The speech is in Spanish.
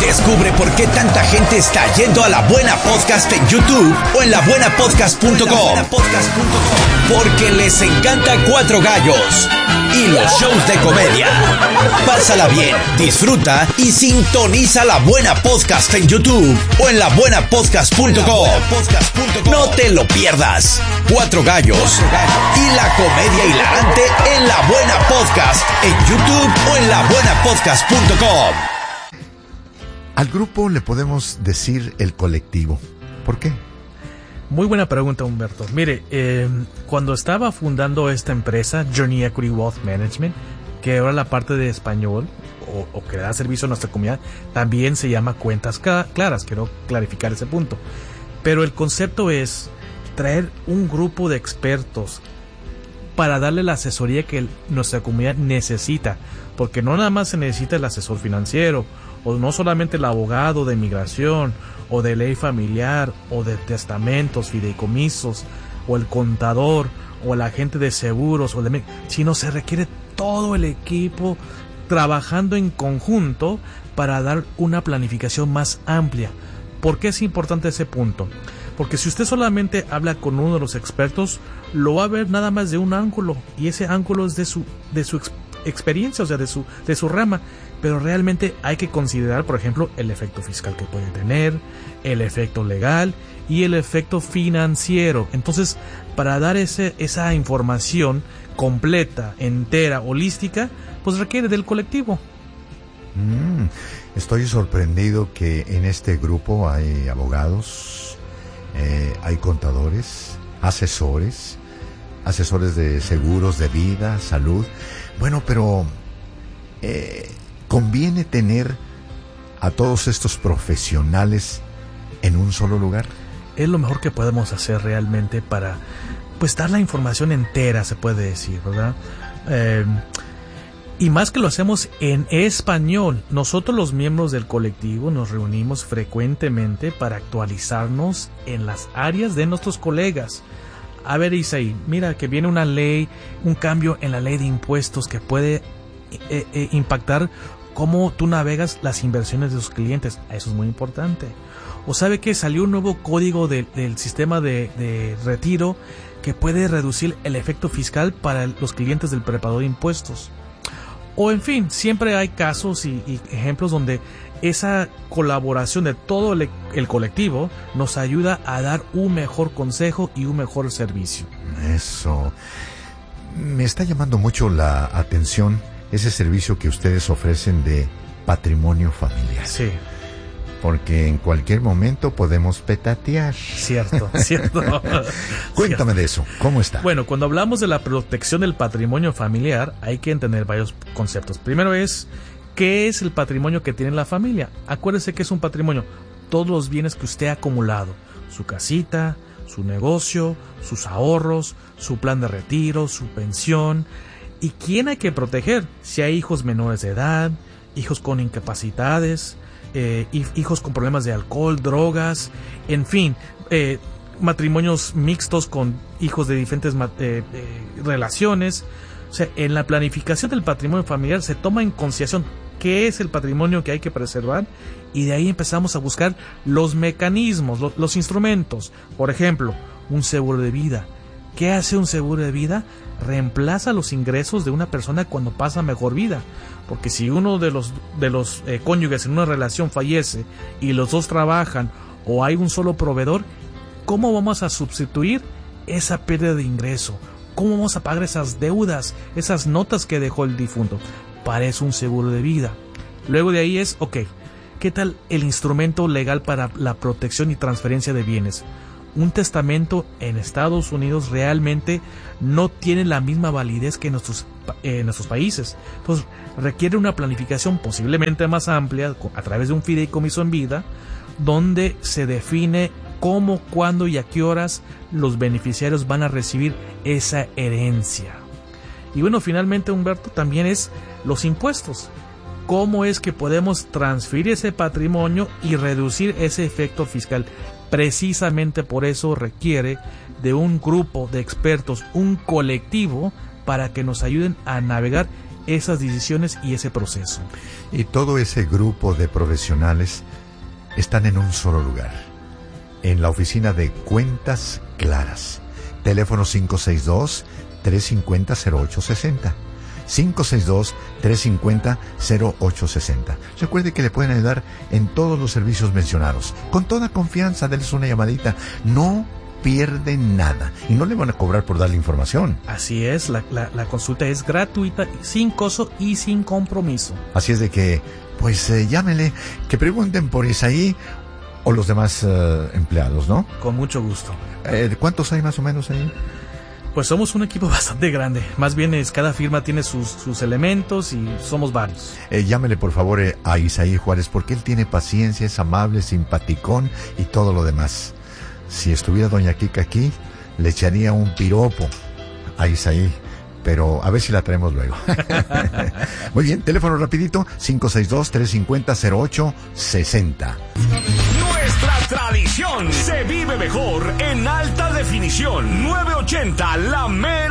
Descubre por qué tanta gente está yendo a La Buena Podcast en YouTube o en labuenapodcast.com. Porque les encanta Cuatro Gallos y los shows de comedia. Pásala bien, disfruta y sintoniza La Buena Podcast en YouTube o en labuenapodcast.com. No te lo pierdas. Cuatro Gallos y la comedia hilarante en La Buena Podcast en YouTube o en labuenapodcast.com. Al grupo le podemos decir el colectivo. ¿Por qué? Muy buena pregunta, Humberto. Mire, cuando estaba fundando esta empresa, Journey Equity Wealth Management, que ahora la parte de español, o que da servicio a nuestra comunidad, también se llama Cuentas Claras. Quiero clarificar ese punto. Pero el concepto es traer un grupo de expertos para darle la asesoría que nuestra comunidad necesita. Porque no nada más se necesita el asesor financiero, o no solamente el abogado de migración, o de ley familiar, o de testamentos, fideicomisos, o el contador, o el agente de seguros, sino se requiere todo el equipo trabajando en conjunto para dar una planificación más amplia. ¿Por qué es importante ese punto? Porque si usted solamente habla con uno de los expertos, lo va a ver nada más de un ángulo, y ese ángulo es de su experiencia, o sea, de su rama. Pero realmente hay que considerar, por ejemplo, el efecto fiscal que puede tener, el efecto legal y el efecto financiero. Entonces, para dar esa información completa, entera, holística, pues requiere del colectivo. Estoy sorprendido que en este grupo hay abogados, hay contadores, asesores de seguros de vida, salud. Bueno, pero ¿conviene tener a todos estos profesionales en un solo lugar? Es lo mejor que podemos hacer realmente para, pues, dar la información entera, se puede decir, ¿verdad? Y más que lo hacemos en español. Nosotros, los miembros del colectivo, nos reunimos frecuentemente para actualizarnos en las áreas de nuestros colegas. A ver, Isaí, mira que viene una ley, un cambio en la ley de impuestos que puede impactar cómo tú navegas las inversiones de tus clientes. Eso es muy importante. O sabe que salió un nuevo código del sistema de retiro que puede reducir el efecto fiscal para los clientes del preparador de impuestos. O en fin, siempre hay casos y ejemplos donde esa colaboración de todo el colectivo nos ayuda a dar un mejor consejo y un mejor servicio. Eso. Me está llamando mucho la atención ese servicio que ustedes ofrecen de patrimonio familiar. Sí. Porque en cualquier momento podemos petatear. Cierto. Cuéntame de eso, ¿cómo está? Bueno, cuando hablamos de la protección del patrimonio familiar, hay que entender varios conceptos. Primero es, ¿qué es el patrimonio que tiene la familia? Acuérdese que es un patrimonio. Todos los bienes que usted ha acumulado. Su casita, su negocio, sus ahorros, su plan de retiro, su pensión. ¿Y quién hay que proteger? Si hay hijos menores de edad, hijos con incapacidades, hijos con problemas de alcohol, drogas, en fin, matrimonios mixtos con hijos de diferentes relaciones. O sea, en la planificación del patrimonio familiar se toma en consideración qué es el patrimonio que hay que preservar, y de ahí empezamos a buscar los mecanismos, los instrumentos. Por ejemplo, un seguro de vida. ¿Qué hace un seguro de vida? Reemplaza los ingresos de una persona cuando pasa mejor vida. Porque si uno de los cónyuges en una relación fallece y los dos trabajan, o hay un solo proveedor, ¿cómo vamos a sustituir esa pérdida de ingreso? ¿Cómo vamos a pagar esas deudas, esas notas que dejó el difunto? Para eso un seguro de vida. Luego de ahí es, ¿qué tal el instrumento legal para la protección y transferencia de bienes? Un testamento en Estados Unidos realmente no tiene la misma validez que en nuestros países. Entonces requiere una planificación posiblemente más amplia a través de un fideicomiso en vida, donde se define cómo, cuándo y a qué horas los beneficiarios van a recibir esa herencia. Y bueno, finalmente, Humberto, también es los impuestos. ¿Cómo es que podemos transferir ese patrimonio y reducir ese efecto fiscal? Precisamente por eso requiere de un grupo de expertos, un colectivo, para que nos ayuden a navegar esas decisiones y ese proceso. Y todo ese grupo de profesionales están en un solo lugar, en la oficina de Cuentas Claras. Teléfono 562-350-0860. 562-350-0860. Recuerde que le pueden ayudar en todos los servicios mencionados. Con toda confianza, denles una llamadita. No pierden nada y no le van a cobrar por darle información. Así es, la consulta es gratuita, sin costo y sin compromiso. Así es de que, pues llámenle, que pregunten por Isaí o los demás empleados, ¿no? Con mucho gusto. ¿Cuántos hay más o menos ahí? Pues somos un equipo bastante grande. Más bien cada firma tiene sus elementos y somos varios. Llámele por favor a Isaí Juárez, porque él tiene paciencia, es amable, simpaticón y todo lo demás. Si estuviera doña Kika aquí, le echaría un piropo a Isaí, pero a ver si la traemos luego. Muy bien, teléfono rapidito, 562-350-0860. Nuestra tradición se vive mejor en alta definición. 980 La Mera.